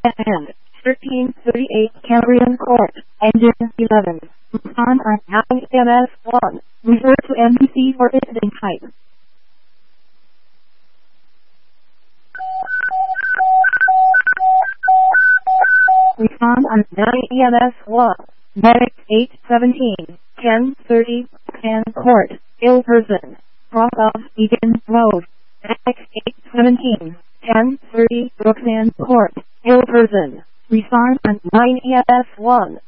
and 1338 Cambrian Court, Engine 11. On 9MS1. Refer to NBC for visiting type. Respond on 9EMS1. Medic 817, 1030, 10 Court, ill person. Cross of Egan Road. Medic 817, 1030, Brooklyn Court, ill person. Respond on 9EMS1.